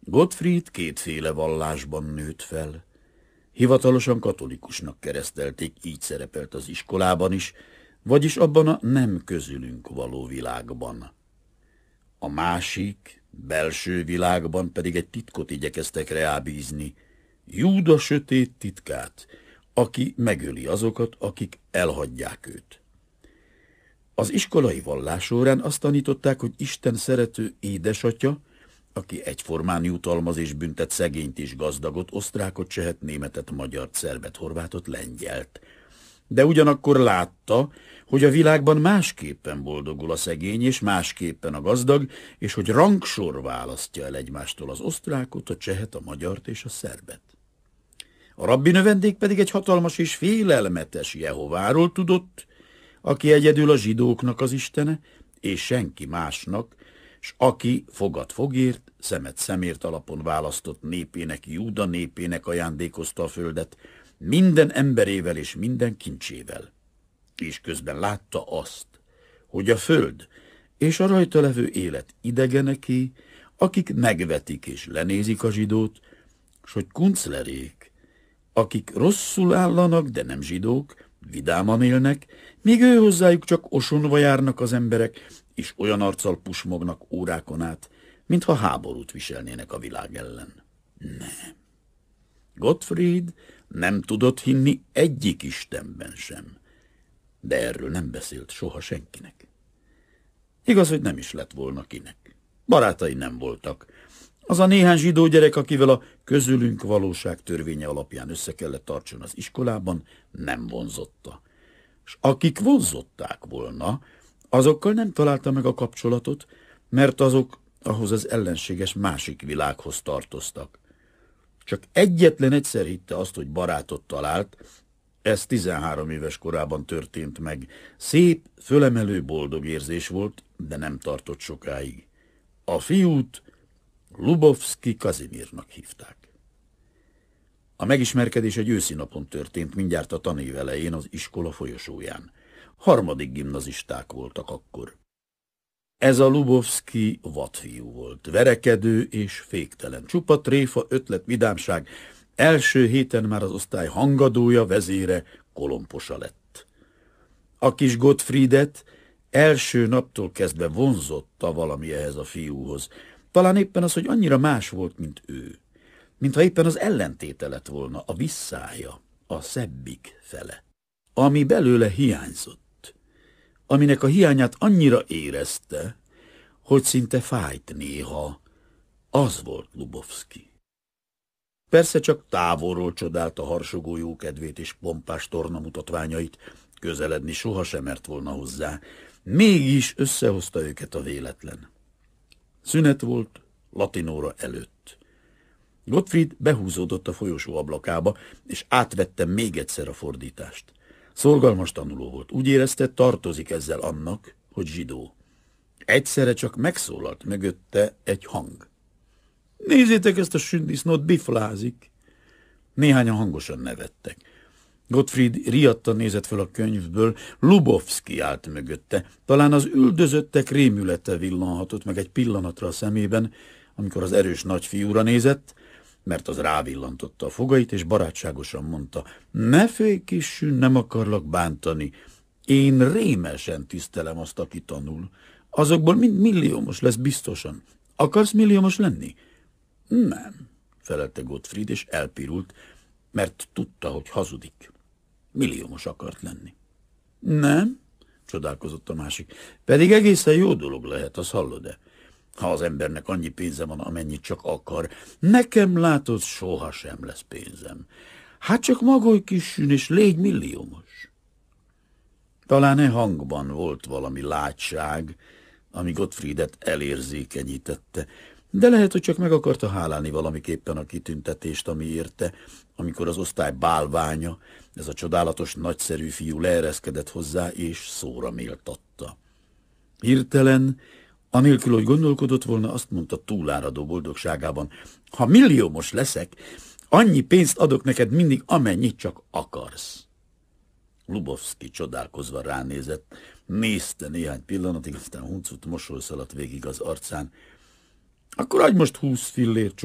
Gottfried kétféle vallásban nőtt fel. Hivatalosan katolikusnak keresztelték, így szerepelt az iskolában is, vagyis abban a nem közülünk való világban. A másik, belső világban pedig egy titkot igyekeztek reábízni, Júda sötét titkát, aki megöli azokat, akik elhagyják őt. Az iskolai vallás órán azt tanították, hogy Isten szerető édesatya, aki egyformán jutalmaz és büntet szegényt és gazdagot, osztrákot, csehet, németet, magyart, szerbet, horvátot, lengyelt. De ugyanakkor látta, hogy a világban másképpen boldogul a szegény, és másképpen a gazdag, és hogy rangsor választja el egymástól az osztrákot, a csehet, a magyart és a szerbet. A rabbi növendék pedig egy hatalmas és félelmetes Jehováról tudott, aki egyedül a zsidóknak az istene, és senki másnak, s aki fogat fogért, szemet szemért alapon választott népének, Júda népének ajándékozta a földet, minden emberével és minden kincsével. És közben látta azt, hogy a föld és a rajta levő élet idegeneké, akik megvetik és lenézik a zsidót, s hogy kunclerék, akik rosszul állanak, de nem zsidók, vidáman élnek, míg ő hozzájuk csak osonva járnak az emberek, és olyan arccal pusmognak órákon át, mintha háborút viselnének a világ ellen. Nem. Gottfried nem tudott hinni egyik istenben sem, de erről nem beszélt soha senkinek. Igaz, hogy nem is lett volna kinek. Barátai nem voltak. Az a néhány zsidó gyerek, akivel a közülünk valóság törvénye alapján össze kellett tartson az iskolában, nem vonzotta. S akik vonzották volna, azokkal nem találta meg a kapcsolatot, mert azok ahhoz az ellenséges másik világhoz tartoztak. Csak egyetlen egyszer hitte azt, hogy barátot talált, ez 13 éves korában történt meg. Szép, fölemelő boldog érzés volt, de nem tartott sokáig. A fiút Lubovszki Kazimirnak hívták. A megismerkedés egy őszi napon történt, mindjárt a tanév elején az iskola folyosóján. Harmadik gimnazisták voltak akkor. Ez a Lubovszki vadfiú volt, verekedő és féktelen. Csupa tréfa, ötlet, vidámság. Első héten már az osztály hangadója, vezére, kolomposa lett. A kis Gottfriedet első naptól kezdve vonzotta valami ehhez a fiúhoz. Talán éppen az, hogy annyira más volt, mint ő. Mintha éppen az ellentéte lett volna, a visszája, a szebbik fele. Ami belőle hiányzott, aminek a hiányát annyira érezte, hogy szinte fájt néha, az volt Lubovszki. Persze csak távolról csodálta harsogó jókedvét és pompás tornamutatványait, közeledni sohasem mert volna hozzá, mégis összehozta őket a véletlen. Szünet volt, latinóra előtt. Gottfried behúzódott a folyosó ablakába, és átvette még egyszer a fordítást. Szorgalmas tanuló volt, úgy érezte, tartozik ezzel annak, hogy zsidó. Egyszerre csak megszólalt mögötte egy hang. Nézzétek ezt a sündisznót, biflázik! Néhányan hangosan nevettek. Gottfried riadtan nézett fel a könyvből, Lubovszki állt mögötte. Talán az üldözöttek rémülete villanhatott meg egy pillanatra a szemében, amikor az erős nagyfiúra nézett, mert az rávillantotta a fogait, és barátságosan mondta, ne félj, kissű, nem akarlak bántani. Én rémesen tisztelem azt, aki tanul. Azokból mind milliómos lesz biztosan. Akarsz milliómos lenni? Nem, felelte Gottfried, és elpirult, mert tudta, hogy hazudik. Milliómos akart lenni. Nem? Csodálkozott a másik. Pedig egészen jó dolog lehet, az hallod-e? Ha az embernek annyi pénze van, amennyit csak akar. Nekem látod, sohasem lesz pénzem. Hát csak magolj kissűn, és légy milliómos. Talán e hangban volt valami látság, ami Gottfriedet elérzékenyítette, de lehet, hogy csak meg akarta hálálni valamiképpen a kitüntetést, ami érte, amikor az osztály bálványa, ez a csodálatos, nagyszerű fiú leereszkedett hozzá, és szóra méltatta. Hirtelen, anélkül, hogy gondolkodott volna, azt mondta túláradó boldogságában, ha milliómos leszek, annyi pénzt adok neked mindig, amennyit csak akarsz. Lubovszki csodálkozva ránézett, nézte néhány pillanatig, aztán huncut mosoly szaladt végig az arcán. Akkor adj most 20 fillért,